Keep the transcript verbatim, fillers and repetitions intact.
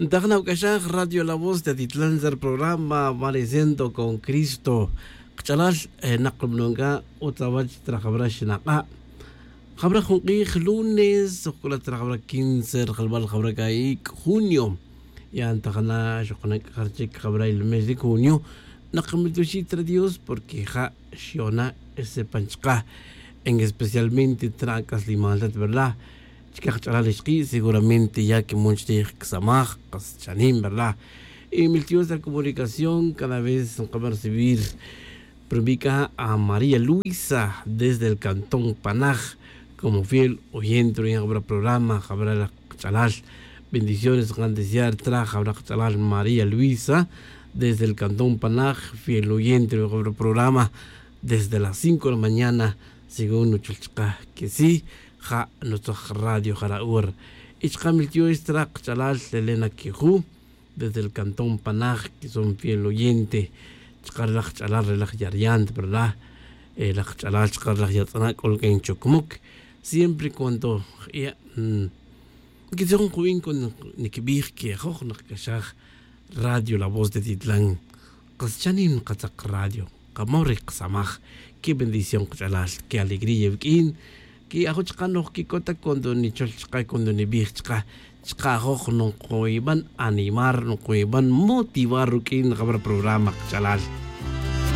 Dagna Ukashaj, Radio La Voz de Titlanzer, programa Amaneciendo con Cristo. Chalal, Nakamnunga, Utawach, Trajabrash Naka. Jabra Junqij, lunes, Ocola Trajabra quince, Jalbal Jabrakaik, junio. Ya Antagana, Jokonek Harchik, Jabra el mes de junio. Nakamitushitra Dios, porque Ja Shiona ese panchka. En especialmente Tracas Limaldat, ¿verdad? Seguramente ya que muchos de Xamaj, Chanim, ¿verdad? Y mis tíos de comunicación cada vez van a recibir predica a María Luisa desde el cantón Panaj como fiel oyente en el programa. Habrá Chalal, bendiciones grandes ya traje habrá Chalal María Luisa desde el cantón Panaj, fiel oyente en el programa desde las cinco de la mañana, según nuestro que sí. Ja, nuestra radio Jaraur. Ichkamil tío Estra, Chalal, Elena Kiju, desde el cantón Panaj, que son fiel oyente. Chkarlach Chalal, Relach Yariant, ¿verdad? El Chalal, Chkarlach Yatzanak, Olgain Chokmuk. Siempre cuando. Ya. Que son joven con Nikibir, que Joj Nakashaj, Radio La Voz de Titlán. Kaschanin Kazak Radio. Kamorik Samaj. Qué bendición, Chalal, qué alegría, Vikin. Que ako tsaka no kikota kondo ni chol tsaka kondo ni bih tsaka tsaka ako nung ko iban animar nung ko iban motivar kin kabra programa Chalal.